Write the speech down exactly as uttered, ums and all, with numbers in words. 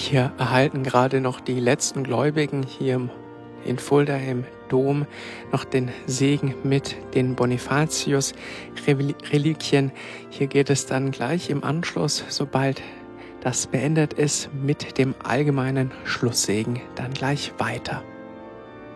Hier erhalten gerade noch die letzten Gläubigen hier in Fulda im Dom noch den Segen mit den Bonifatius-Reliquien. Hier geht es dann gleich im Anschluss, sobald das beendet ist, mit dem allgemeinen Schlusssegen dann gleich weiter.